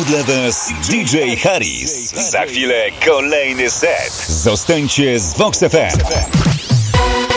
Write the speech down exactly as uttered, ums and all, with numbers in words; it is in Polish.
Zagrał dla Was D J Harris. Za chwilę kolejny set. Zostańcie z Vox F M.